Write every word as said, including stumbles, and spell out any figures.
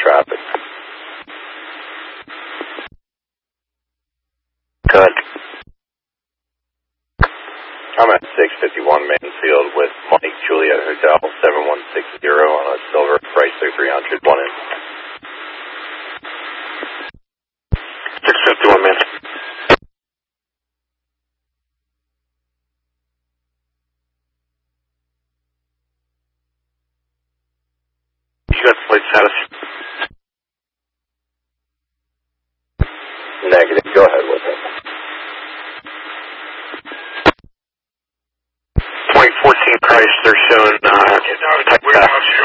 traffic. Good. I'm at six fifty-one Mansfield with Mike Juliet Hotel seven one six zero on a silver Chrysler three hundred, one in. six fifty-one Mansfield. You got flight status? Negative. Go ahead with it. twenty fourteen Chrysler showing uh, type